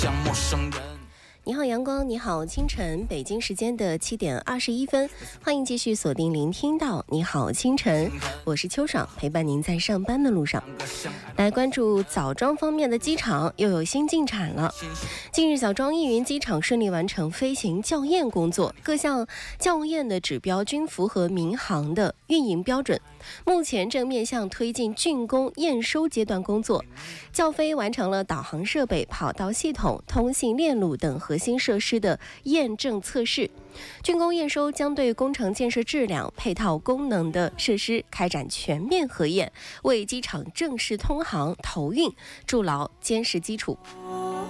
你好阳光，你好清晨，北京时间的7点21分，欢迎继续锁定聆听到你好清晨，我是秋爽，陪伴您在上班的路上。来关注枣庄方面的机场又有新进展了。近日枣庄易云机场顺利完成飞行校验工作，各项校验的指标均符合民航的运营标准，目前正面向推进竣工验收阶段工作。校飞完成了导航设备、跑道系统、通信链路等核心设施的验证测试。竣工验收将对工程建设质量、配套功能的设施开展全面核验，为机场正式通航投运筑牢坚实基础。